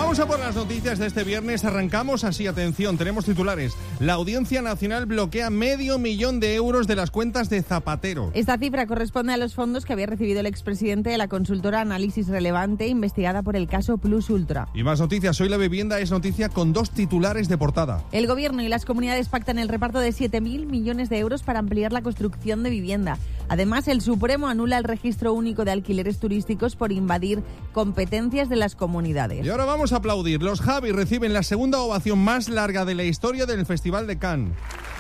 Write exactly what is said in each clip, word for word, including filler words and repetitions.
Vamos a por las noticias de este viernes. Arrancamos así, atención, tenemos titulares. La Audiencia Nacional bloquea medio millón de euros de las cuentas de Zapatero. Esta cifra corresponde a los fondos que había recibido el expresidente de la consultora Análisis Relevante, investigada por el caso Plus Ultra. Y más noticias. Hoy la vivienda es noticia con dos titulares de portada. El gobierno y las comunidades pactan el reparto de siete mil millones de euros para ampliar la construcción de vivienda. Además, el Supremo anula el registro único de alquileres turísticos por invadir competencias de las comunidades. Y ahora vamos a aplaudir. Los Javis reciben la segunda ovación más larga de la historia del Festival de Cannes.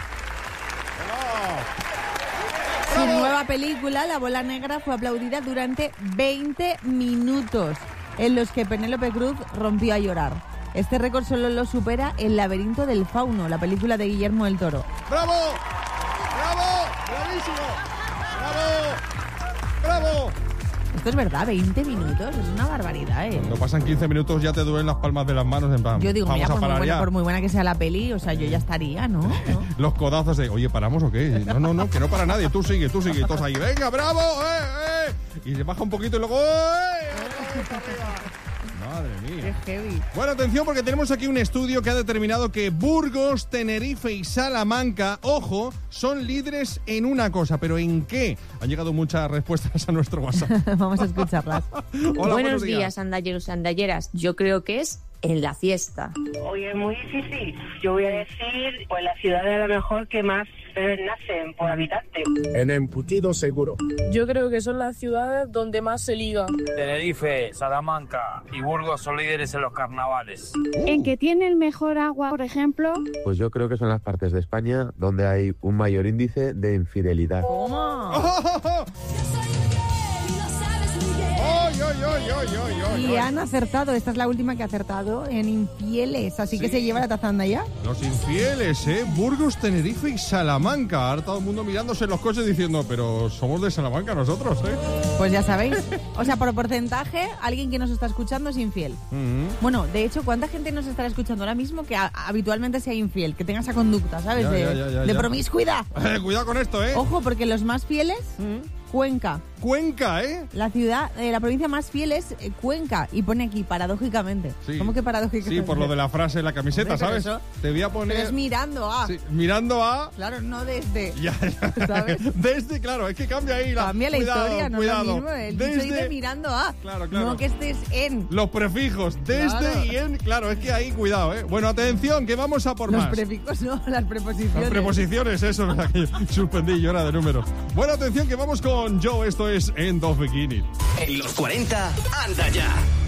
Su nueva película, La Bola Negra, fue aplaudida durante veinte minutos, en los que Penélope Cruz rompió a llorar. Este récord solo lo supera El laberinto del fauno, la película de Guillermo del Toro. ¡Bravo! ¡Bravo! ¡Bravísimo! ¡Bravo! ¡Bravo! Esto es verdad, veinte minutos, es una barbaridad, ¿eh? Cuando pasan quince minutos ya te duelen las palmas de las manos. En plan, yo digo, vamos mira, a por muy, parar buena, ya. por muy buena que sea la peli, o sea, yo ya estaría, ¿no? ¿No? Los codazos de, oye, ¿paramos o qué? No, no, no, que no para nadie, tú sigue, tú sigue, y todos ahí, venga, bravo, eh, eh. Y se baja un poquito y luego, eh, madre mía. Qué heavy. Bueno, atención, porque tenemos aquí un estudio que ha determinado que Burgos, Tenerife y Salamanca, ojo, son líderes en una cosa, pero ¿en qué? Han llegado muchas respuestas a nuestro WhatsApp. Vamos a escucharlas. Hola, buenos, buenos días, días, andalleros y andalleras. Yo creo que es en la fiesta. Oye, es muy difícil. Yo voy a decir, pues la ciudad a lo mejor que más bebés nacen por habitante. En embutido seguro. Yo creo que son las ciudades donde más se liga. Tenerife, Salamanca y Burgos son líderes en los carnavales. ¿En que tiene el mejor agua, por ejemplo? Pues yo creo que son las partes de España donde hay un mayor índice de infidelidad. ¿Cómo? ¡Oh, oh, oh! ¡Ay, ay, ay, ay, ay, ay! Y han acertado, esta es la última que ha acertado, en infieles, así Sí. que se lleva la tazanda ya. Los infieles, ¿eh? Burgos, Tenerife y Salamanca. Ahora todo el mundo mirándose en los coches diciendo, pero somos de Salamanca nosotros, ¿eh? Pues ya sabéis. O sea, por porcentaje, alguien que nos está escuchando es infiel. Uh-huh. Bueno, de hecho, ¿cuánta gente nos estará escuchando ahora mismo que a- habitualmente sea infiel? Que tenga esa conducta, ¿sabes? Ya, de ya, ya, ya, de ya. promiscuidad. Eh, cuidado con esto, ¿eh? Ojo, porque los más fieles, Cuenca. Cuenca, ¿eh? La ciudad, eh, la provincia más fiel es eh, Cuenca. Y pone aquí, paradójicamente. Sí. ¿Cómo que paradójicamente? Sí, por lo de la frase en la camiseta, Hombre, pero ¿sabes? eso- Te voy a poner... Pero es mirando a. Sí, mirando a... Claro, no desde. Ya, ya. ¿Sabes? Desde, claro, es que cambia ahí la... Cambia la cuidado, historia, no cuidado. es lo mismo. El dicho dice mirando a. Claro, claro. No que estés en. Los prefijos, desde Claro. y en... Claro, es que ahí, cuidado, ¿eh? Bueno, atención, que vamos a por Los más. prefijos no, las preposiciones. Las preposiciones, eso, la que suspendí yo era de números. Bueno, atención, que vamos con Joe, esto es End of Beginning. En los cuarenta, anda ya.